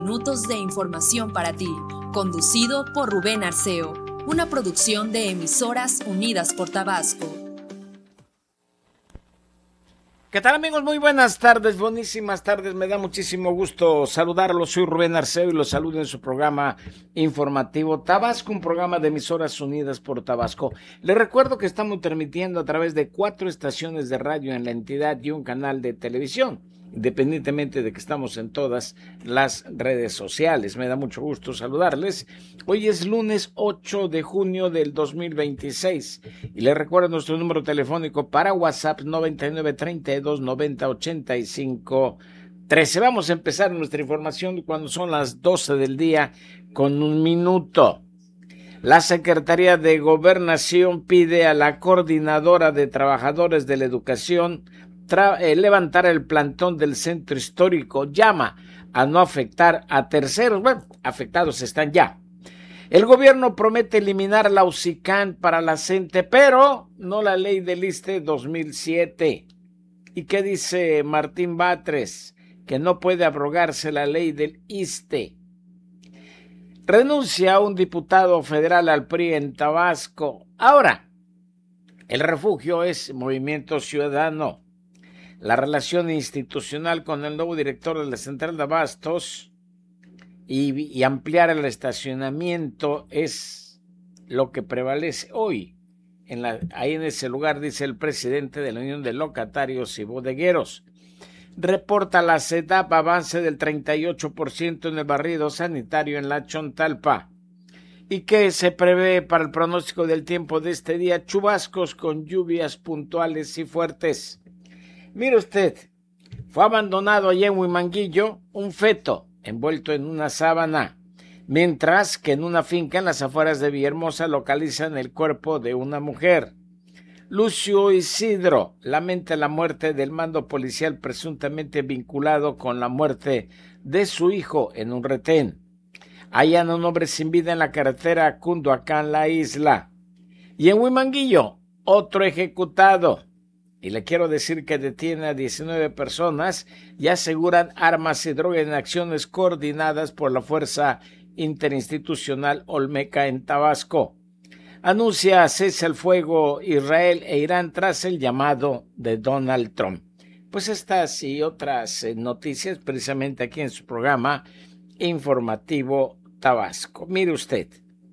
Minutos de información para ti, conducido por Rubén Arceo, una producción de Emisoras Unidas por Tabasco. ¿Qué tal, amigos? Muy buenas tardes, buenísimas tardes, me da muchísimo gusto saludarlos. Soy Rubén Arceo y los saludo en su programa informativo Tabasco, un programa de Emisoras Unidas por Tabasco. Les recuerdo que estamos transmitiendo a través de 4 estaciones de radio en la entidad y un canal de televisión, independientemente de que estamos en todas las redes sociales. Me da mucho gusto saludarles. Hoy es lunes 8 de junio del 2026 y les recuerdo nuestro número telefónico para WhatsApp 9932908513. Vamos a empezar nuestra información cuando son las 12 del día con 1 minuto. La Secretaría de Gobernación pide a la Coordinadora de Trabajadores de la Educación levantar el plantón del centro histórico. Llama a no afectar a terceros. Bueno, afectados están ya. El gobierno promete eliminar la UCICAN para la CENTE, pero no la ley del ISSSTE 2007. ¿Y qué dice Martín Batres? Que no puede abrogarse la ley del ISSSTE. Renuncia un diputado federal al PRI en Tabasco. Ahora, el refugio es Movimiento Ciudadano. La relación institucional con el nuevo director de la Central de Abastos y ampliar el estacionamiento es lo que prevalece hoy. Ahí en ese lugar, dice el presidente de la Unión de Locatarios y Bodegueros. Reporta la CEDAP avance del 38% en el barrido sanitario en la Chontalpa. ¿Y qué se prevé para el pronóstico del tiempo de este día? Chubascos con lluvias puntuales y fuertes. Mire usted, fue abandonado allá en Huimanguillo un feto envuelto en una sábana, mientras que en una finca en las afueras de Villahermosa localizan el cuerpo de una mujer. Lucio Isidro lamenta la muerte del mando policial presuntamente vinculado con la muerte de su hijo en un retén. Hallan a un hombre sin vida en la carretera Cunduacán, La Isla. Y en Huimanguillo, otro ejecutado. Y le quiero decir que detiene a 19 personas y aseguran armas y droga en acciones coordinadas por la Fuerza Interinstitucional Olmeca en Tabasco. Anuncia cese al fuego Israel e Irán tras el llamado de Donald Trump. Pues estas y otras noticias precisamente aquí en su programa informativo Tabasco. Mire usted,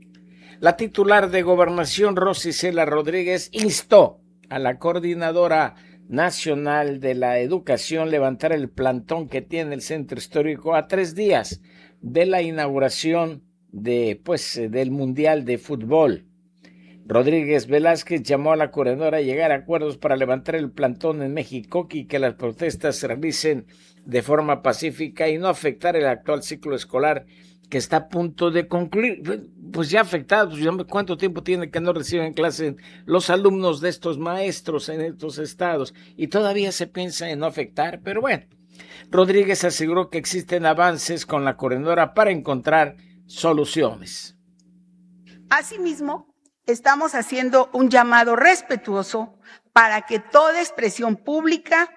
la titular de Gobernación, Rosa Isela Rodríguez, instó a la Coordinadora Nacional de la Educación levantar el plantón que tiene el centro histórico a 3 días de la inauguración del Mundial de Fútbol. Rodríguez Velázquez llamó a la coordinadora a llegar a acuerdos para levantar el plantón en México y que las protestas se realicen de forma pacífica y no afectar el actual ciclo escolar que está a punto de concluir. Pues ya afectados, ¿cuánto tiempo tiene que no reciben clases los alumnos de estos maestros en estos estados? Y todavía se piensa en no afectar, pero bueno. Rodríguez aseguró que existen avances con la coordinadora para encontrar soluciones. Asimismo, estamos haciendo un llamado respetuoso para que toda expresión pública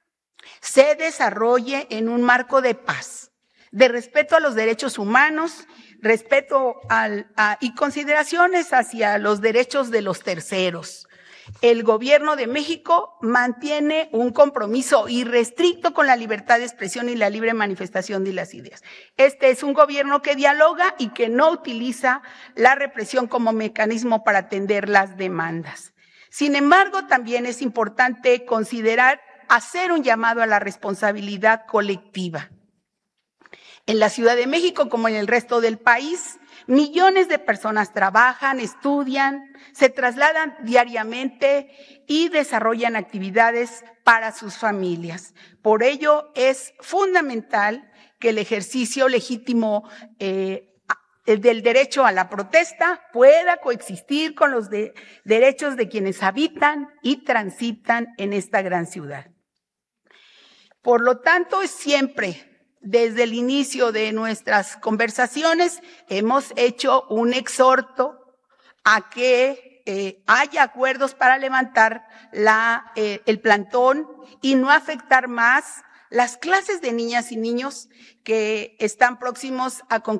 se desarrolle en un marco de paz, de respeto a los derechos humanos, respeto y consideraciones hacia los derechos de los terceros. El gobierno de México mantiene un compromiso irrestricto con la libertad de expresión y la libre manifestación de las ideas. Este es un gobierno que dialoga y que no utiliza la represión como mecanismo para atender las demandas. Sin embargo, también es importante considerar hacer un llamado a la responsabilidad colectiva. En la Ciudad de México, como en el resto del país, millones de personas trabajan, estudian, se trasladan diariamente y desarrollan actividades para sus familias. Por ello, es fundamental que el ejercicio legítimo del derecho a la protesta pueda coexistir con los derechos de quienes habitan y transitan en esta gran ciudad. Por lo tanto, siempre desde el inicio de nuestras conversaciones hemos hecho un exhorto a que haya acuerdos para levantar el plantón y no afectar más las clases de niñas y niños que están próximos a concluir